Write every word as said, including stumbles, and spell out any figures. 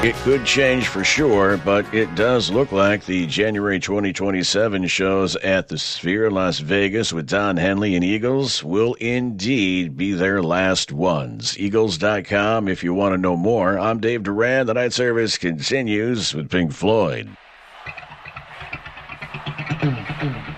It could change for sure, but it does look like the January twenty twenty-seven shows at the Sphere Las Vegas with Don Henley and Eagles will indeed be their last ones. Eagles dot com if you want to know more. I'm Dave Duran. The night service continues with Pink Floyd.